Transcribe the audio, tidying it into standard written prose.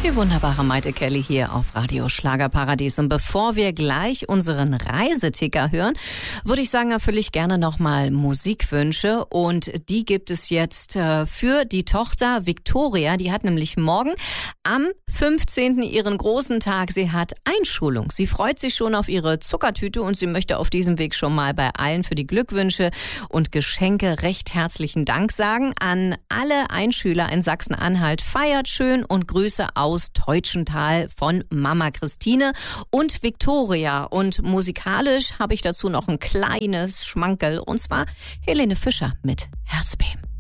Die wunderbare Maite Kelly hier auf Radio Schlagerparadies. Und bevor wir gleich unseren Reiseticker hören, würde ich sagen, erfülle ich gerne nochmal Musikwünsche. Und die gibt es jetzt für die Tochter Victoria. Die hat nämlich morgen am 15. ihren großen Tag. Sie hat Einschulung. Sie freut sich schon auf ihre Zuckertüte und sie möchte auf diesem Weg schon mal bei allen für die Glückwünsche und Geschenke recht herzlichen Dank sagen. An alle Einschüler in Sachsen-Anhalt, feiert schön und Grüße aus Teutschenthal von Mama Christine und Victoria. Und musikalisch habe ich dazu noch ein kleines Schmankerl, und zwar Helene Fischer mit Herzbeben.